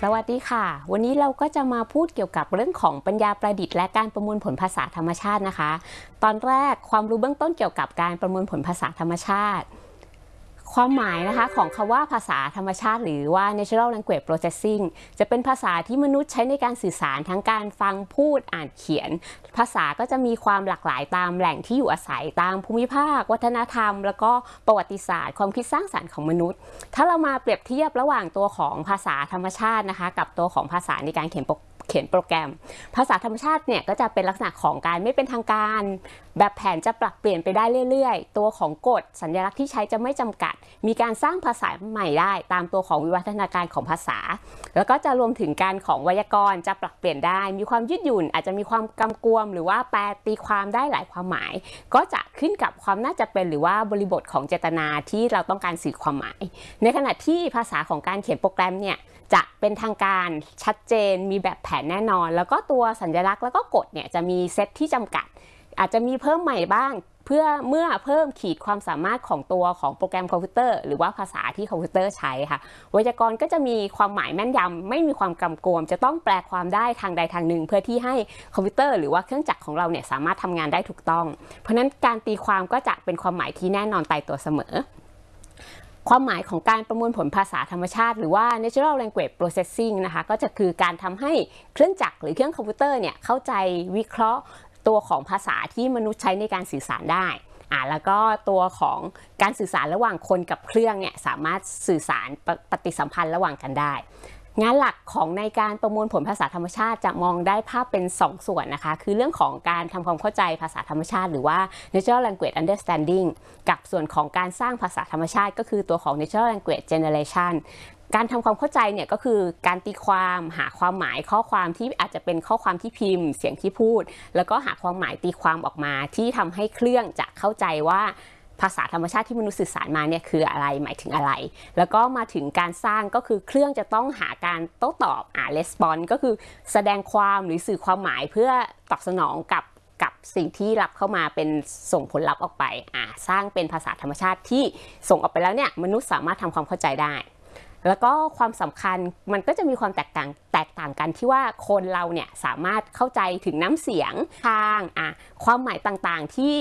สวัสดีค่ะวันนี้เราก็จะมาพูดเกี่ยวกับเรื่องของปัญญาประดิษฐ์และการประมวลผลภาษาธรรมชาตินะคะตอนแรกความรู้เบื้องต้นเกี่ยวกับการประมวลผลภาษาธรรมชาติความหมายนะคะของคำว่าภาษาธรรมชาติหรือว่า natural language processing จะเป็นภาษาที่มนุษย์ใช้ในการสื่อสารทั้งการฟังพูดอ่านเขียนภาษาก็จะมีความหลากหลายตามแหล่งที่อยู่อาศัยตามภูมิภาควัฒนธรรมแล้วก็ประวัติศาสตร์ความคิดสร้างสรรค์ของมนุษย์ถ้าเรามาเปรียบเทียบระหว่างตัวของภาษาธรรมชาตินะคะกับตัวของภาษาในการเขียนโปรแกรมภาษาธรรมชาติเนี่ยก็จะเป็นลักษณะของการไม่เป็นทางการแบบแผนจะปรับเปลี่ยนไปได้เรื่อยๆตัวของกฎสัญลักษณ์ที่ใช้จะไม่จำกัดมีการสร้างภาษาใหม่ได้ตามตัวของวิวัฒนาการของภาษาแล้วก็จะรวมถึงการของไวยากรณ์จะปรับเปลี่ยนได้มีความยืดหยุ่นอาจจะมีความกำกวมหรือว่าแปลตีความได้หลายความหมายก็จะขึ้นกับความน่าจะเป็นหรือว่าบริบทของเจตนาที่เราต้องการสื่อความหมายในขณะที่ภาษาของการเขียนโปรแกรมเนี่ยจะเป็นทางการชัดเจนมีแบบแผนแน่นอนแล้วก็ตัวสัญลักษณ์แล้วก็กฎเนี่ยจะมีเซตที่จำกัดอาจจะมีเพิ่มใหม่บ้างเพื่อเมื่อเพิ่มขีดความสามารถของตัวของโปรแกรมคอมพิวเตอร์หรือว่าภาษาที่คอมพิวเตอร์ใช้ค่ะไวยากรณ์ก็จะมีความหมายแม่นยำไม่มีความกำกวมจะต้องแปลความได้ทางใดทางหนึ่งเพื่อที่ให้คอมพิวเตอร์หรือว่าเครื่องจักรของเราเนี่ยสามารถทำงานได้ถูกต้องเพราะนั้นการตีความก็จะเป็นความหมายที่แน่นอนตายตัวเสมอความหมายของการประมวลผลภาษาธรรมชาติหรือว่า natural language processing นะคะก็จะคือการทำให้เครื่องจักรหรือเครื่องคอมพิวเตอร์เนี่ยเข้าใจวิเคราะห์ตัวของภาษาที่มนุษย์ใช้ในการสื่อสารได้แล้วก็ตัวของการสื่อสารระหว่างคนกับเครื่องเนี่ยสามารถสื่อสารปฏิสัมพันธ์ระหว่างกันได้งานหลักของในการประมวลผลภาษาธรรมชาติจะมองได้ภาพเป็น2 ส่วนนะคะคือเรื่องของการทำความเข้าใจภาษาธรรมชาติหรือว่า natural language understanding กับส่วนของการสร้างภาษาธรรมชาติก็คือตัวของ natural language generation การทำความเข้าใจเนี่ยก็คือการตีความหาความหมายข้อความที่อาจจะเป็นข้อความที่พิมพ์เสียงที่พูดแล้วก็หาความหมายตีความออกมาที่ทำให้เครื่องจะเข้าใจว่าภาษาธรรมชาติที่มนุษย์สื่อสารมาเนี่ยคืออะไรหมายถึงอะไรแล้วก็มาถึงการสร้างก็คือเครื่องจะต้องหาการโต้ตอบresponse ก็คือแสดงความหรือสื่อความหมายเพื่อตอบสนองกับสิ่งที่รับเข้ามาเป็นส่งผลลัพธ์ออกไปสร้างเป็นภาษาธรรมชาติที่ส่งออกไปแล้วเนี่ยมนุษย์สามารถทำความเข้าใจได้แล้วก็ความสำคัญมันก็จะมีความแตกต่างกันที่ว่าคนเราเนี่ยสามารถเข้าใจถึงน้ำเสียงทางความหมายต่างๆที่